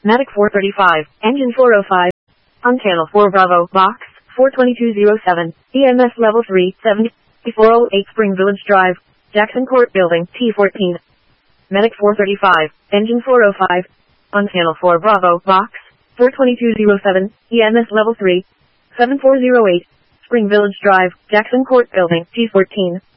Medic 435, engine 405. On channel 4 Bravo, box 42207, EMS level 3, 408 Spring Village Drive, Jackson Court Building, T14. Medic 435, engine 405. On channel 4 Bravo, box 42207, EMS level 3, 7408, Spring Village Drive, Jackson Court Building, T14.